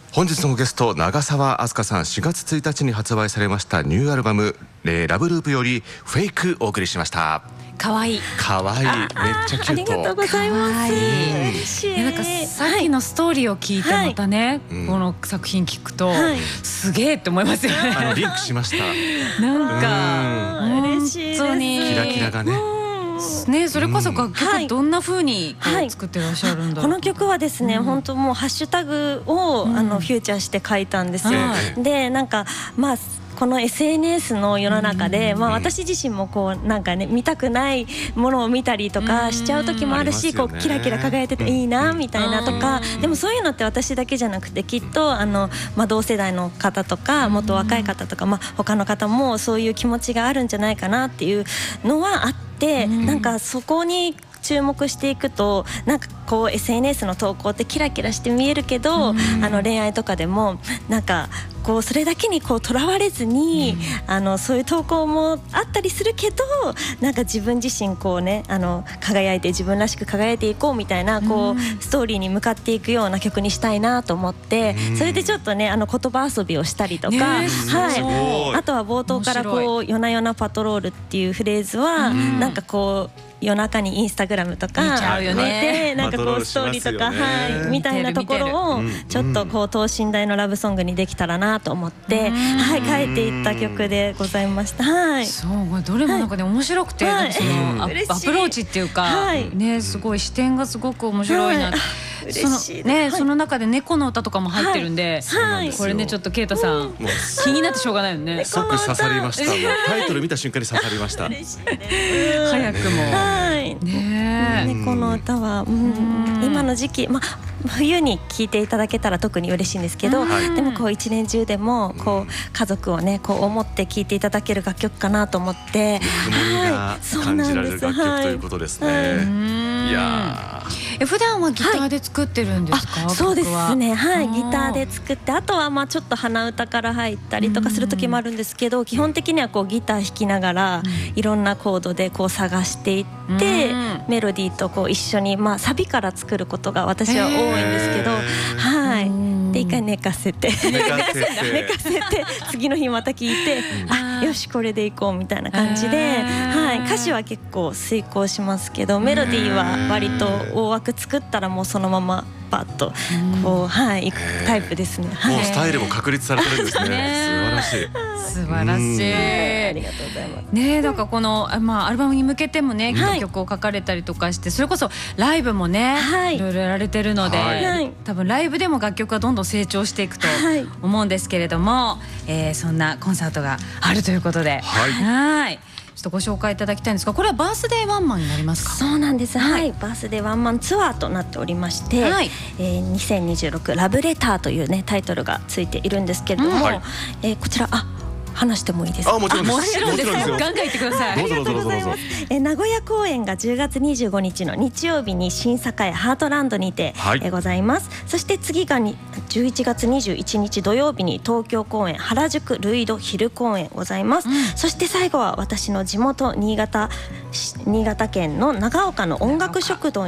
本日のゲスト長澤飛鳥さん、4月1日に発売されましたニューアルバムラブループよりフェイクお送りしました。 かわいいかわいい、めっちゃキュート。 ありがとうございます。嬉しい。 なんかさっきのストーリーを聞いてまたね、この作品聞くとすげえって思いますよね。 リンクしました。 なんか嬉しいです。 本当にキラキラがね。 ね、それこそ楽曲どんな風に作ってらっしゃるんだろう。 この曲はですね、本当もうハッシュタグをフューチャーして書いたんですよ。でなんかまあこの SNS の世の中で、私自身もこうなんかね見たくないものを見たりとかしちゃう時もあるし、こうキラキラ輝いてていいなみたいなとか、でもそういうのって私だけじゃなくてきっと同世代の方とかもっと若い方とか、他の方もそういう気持ちがあるんじゃないかなっていうのはあって、なんかそこに注目していくとなんかこう SNS の投稿ってキラキラして見えるけど、恋愛とかでもなんかこうそれだけにこうとらわれずに、そういう投稿もあったりするけど、なんか自分自身こうね輝いて自分らしく輝いていこうみたいなこうストーリーに向かっていくような曲にしたいなと思って、それでちょっとね言葉遊びをしたりとか、あとは冒頭からこう夜な夜なパトロールっていうフレーズはなんかこう夜中にインスタグラムとかでなんかこうストーリーとかみたいなところをちょっとこう等身大のラブソングにできたらなと思って書いていった曲でございました。 そうどれもなんかね面白くて、そのアプローチっていうかね、すごい視点がすごく面白いな。その中で猫の歌とかも入ってるんで、これねちょっと啓太さん気になってしょうがないよね。 即刺さりました。タイトル見た瞬間に刺さりました。 早くも猫の歌は今の時期冬に聴いていただけたら特に嬉しいんですけど、でもこう一年中でもこう家族をねこう思って聴いていただける楽曲かなと思って、 ぬくもりが感じられる楽曲ということですね。いや普段はギターで作ってるんですか？ そうですね、ギターで作って、あとはちょっと鼻歌から入ったりとかする時もあるんですけど、基本的にはこうギター弾きながらいろんなコードでこう探していって、メロディーとこう一緒にサビから作ることが私は多いんですけど、で一回寝かせて次の日また聴いて、よしこれでいこうみたいな感じで、歌詞は結構遂行しますけど、メロディーは割と大枠作ったらもうそのままバッとこういくタイプですね。 もうスタイルも確立されてるんですね。 素晴らしい。 ありがとうございます。 ね、だからこのアルバムに向けてもね曲を書かれたりとかして、それこそライブもねいろいろやられてるので、多分ライブでも楽曲がどんどん成長していくと思うんですけれども、そんなコンサートがあるということで、ちょっとご紹介いただきたいんですが、これはバースデーワンマンになりますか？ そうなんです。バースデーワンマンツアーとなっておりまして、2026ラブレターというねタイトルがついているんですけれども、こちら話してもいいですか？ もちろんですよ。 ガンガン言ってください。 どうぞ。 名古屋公演が10月25日の日曜日に新栄ハートランドにてございます。そして次が11月21日土曜日に東京公演原宿ルイド昼公演ございます。そして最後は私の地元新潟県の長岡の音楽食堂